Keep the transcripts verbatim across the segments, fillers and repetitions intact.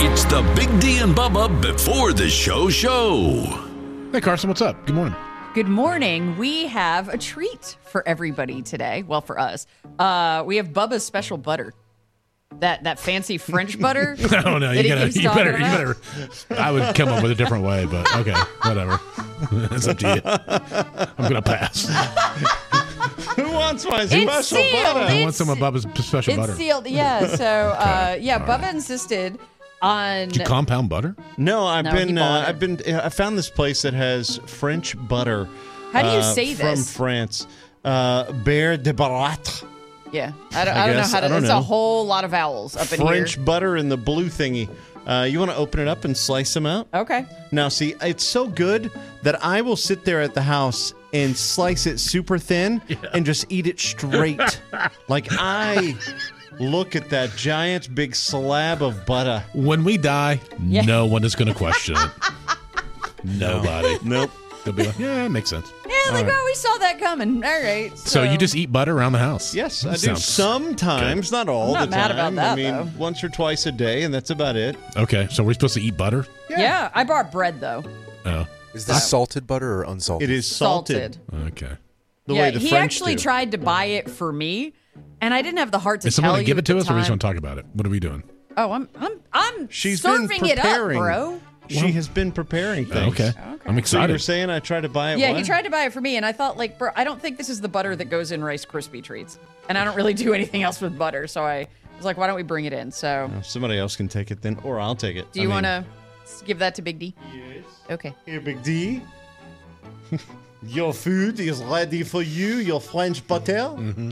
It's the Big D and Bubba before the show show. Hey, Carson, what's up? Good morning. Good morning. We have a treat for everybody today. Well, for us. Uh, we have Bubba's special butter. That that fancy French butter. No, no, you, gotta, you better, you better. I would come up with a different way, but okay, whatever. It's up to you. I'm going to pass. Who wants my It's special sealed. butter? I want some of Bubba's special It's butter. sealed. Yeah. So, uh, yeah, All Bubba right. insisted on. Did you compound butter? No, I've No, he been, bought uh, it. I've been, I found this place that has French butter. How do you uh, say from this? France? Uh, Beurre de Barat. Yeah. I don't, I I don't know guess. how to. I don't It's know. a whole lot of vowels up in French here. butter in the blue thingy. Uh, you want to open it up and slice them out? Okay. Now, see, it's so good that I will sit there at the house and slice it super thin and just eat it straight. Like, I look at that giant big slab of butter. When we die, Yeah. no one is going to question it. Nobody. Nope. They'll be like, yeah, it makes sense. Yeah, like, right. oh, we saw that coming. All right. So, you just eat butter around the house? Yes, I do. Sounds Sometimes, not all I'm not the mad time. about that, I mean, though. once or twice a day, and that's about it. Okay, so we're supposed to eat butter? Yeah. I bought bread, though. Oh, Is this salted butter or unsalted? It is salted. Salted. okay. The yeah, way the he French actually do. tried to buy it for me, and I didn't have the heart to Is tell someone you going to give it at to the us, or we just time. want to talk about it? What are we doing? Oh, I'm I'm I'm She's been serving it up, preparing. bro. She has been preparing Oh, things. okay. I'm So you excited. were saying I tried to buy it. Yeah, what? he tried to buy it for me, and I thought, like, bro, I don't think this is the butter that goes in Rice Krispie treats, and I don't really do anything else with butter, so I was like, why don't we bring it in? So, Oh, somebody else can take it then, or I'll take it. do you I mean, want to give that to Big D? Yes. Okay. Here, Big D. Your food is ready for you. Your French butter. Mm-hmm.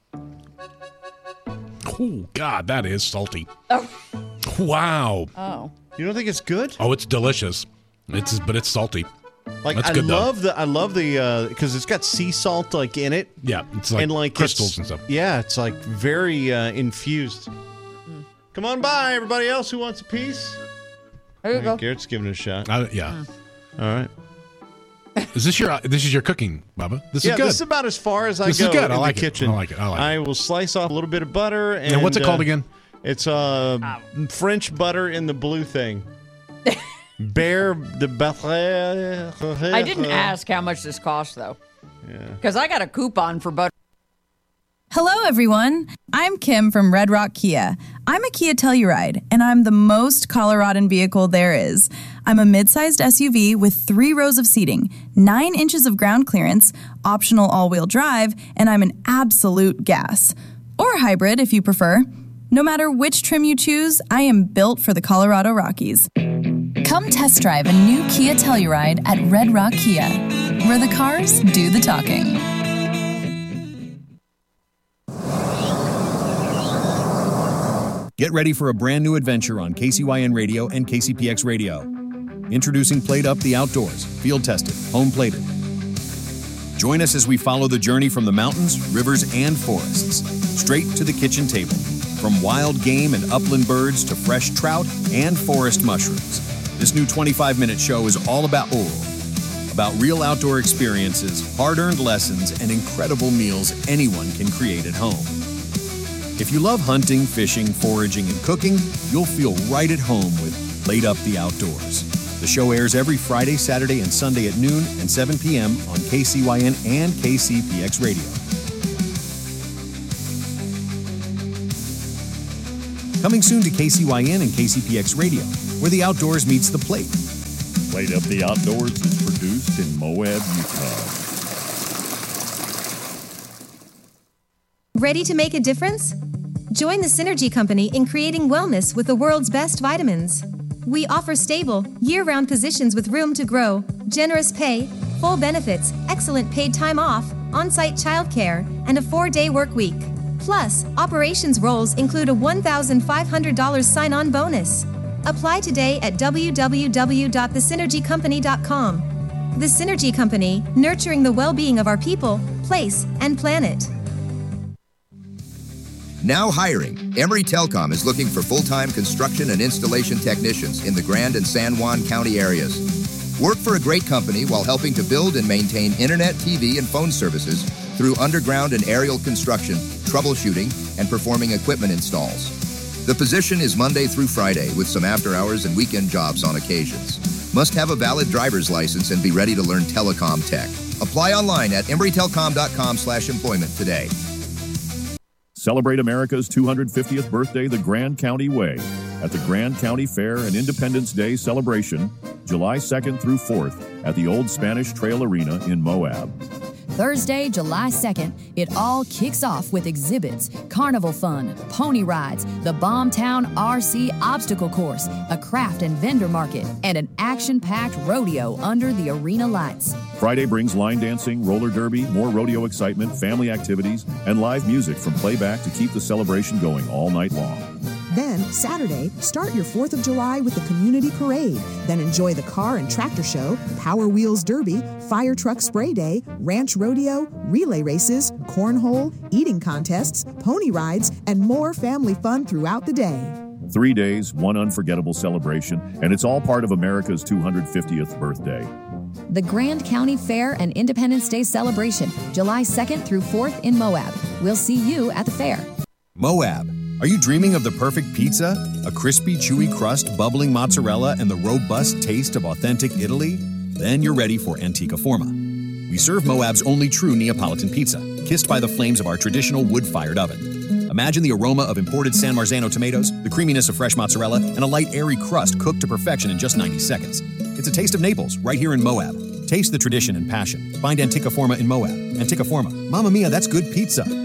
Oh, God, that is salty. Oh. Wow. Oh. You don't think it's good? Oh, it's delicious. It's but it's salty. Like That's I good, though. love the I love the because it's got sea salt like in it. Yeah, it's like, and like crystals it's- and stuff. Yeah, it's like very uh, infused. Come on by, everybody else who wants a piece. There you I go. think Garrett's giving it a shot. I, yeah. All right. Is this your this is your cooking, Bubba? This yeah, is good. this is about as far as I This is go good. in I like the it. kitchen. I like it. I like it. I will slice off a little bit of butter. And, and what's it called uh, again? It's uh, French butter in the blue thing. Bear de butter. I didn't ask how much this cost, though. Yeah. Because I got a coupon for butter. Hello, everyone. I'm Kim from Red Rock Kia. I'm a Kia Telluride, and I'm the most Coloradan vehicle there is. I'm a mid-sized S U V with three rows of seating, nine inches of ground clearance, optional all-wheel drive, and I'm an absolute gas. Or hybrid, if you prefer. No matter which trim you choose, I am built for the Colorado Rockies. Come test drive a new Kia Telluride at Red Rock Kia, where the cars do the talking. Get ready for a brand new adventure on K C Y N Radio and K C P X Radio. Introducing Plate Up the Outdoors, field tested, home plated. Join us as we follow the journey from the mountains, rivers, and forests, straight to the kitchen table. From wild game and upland birds to fresh trout and forest mushrooms. This new twenty-five minute show is all about oral, about real outdoor experiences, hard-earned lessons, and incredible meals anyone can create at home. If you love hunting, fishing, foraging, and cooking, you'll feel right at home with Plate Up the Outdoors. The show airs every Friday, Saturday, and Sunday at noon and seven p.m. on K C Y N and K C P X Radio. Coming soon to K C Y N and K C P X Radio, where the outdoors meets the plate. Plate Up the Outdoors is produced in Moab, Utah. Ready to make a difference? Join the Synergy Company in creating wellness with the world's best vitamins. We offer stable, year-round positions with room to grow, generous pay, full benefits, excellent paid time off, on-site childcare, and a four-day work week. Plus, operations roles include a one thousand five hundred dollars sign-on bonus. Apply today at w w w dot the synergy company dot com. The Synergy Company, nurturing the well-being of our people, place, and planet. Now hiring. Emory Telecom is looking for full-time construction and installation technicians in the Grand and San Juan County areas. Work for a great company while helping to build and maintain internet, T V, and phone services through underground and aerial construction, troubleshooting, and performing equipment installs. The position is Monday through Friday with some after-hours and weekend jobs on occasions. Must have a valid driver's license and be ready to learn telecom tech. Apply online at embry telcom dot com slash employment today. Celebrate America's two hundred fiftieth birthday the Grand County way at the Grand County Fair and Independence Day celebration, July second through fourth at the Old Spanish Trail Arena in Moab. Thursday, July second, it all kicks off with exhibits, carnival fun, pony rides, the Bombtown R C obstacle course, a craft and vendor market, and an action-packed rodeo under the arena lights. Friday brings line dancing, roller derby, more rodeo excitement, family activities, and live music from playback to keep the celebration going all night long. Then, Saturday, start your fourth of July with the community parade. Then enjoy the car and tractor show, Power Wheels Derby, Fire Truck Spray Day, Ranch Rodeo, relay races, cornhole, eating contests, pony rides, and more family fun throughout the day. Three days, one unforgettable celebration, and it's all part of America's two hundred fiftieth birthday. The Grand County Fair and Independence Day celebration, July second through fourth in Moab. We'll see you at the fair. Moab. Are you dreaming of the perfect pizza? A crispy, chewy crust, bubbling mozzarella, and the robust taste of authentic Italy? Then you're ready for Antica Forma. We serve Moab's only true Neapolitan pizza, kissed by the flames of our traditional wood-fired oven. Imagine the aroma of imported San Marzano tomatoes, the creaminess of fresh mozzarella, and a light, airy crust cooked to perfection in just ninety seconds. It's a taste of Naples, right here in Moab. Taste the tradition and passion. Find Antica Forma in Moab. Antica Forma. Mamma mia, that's good pizza.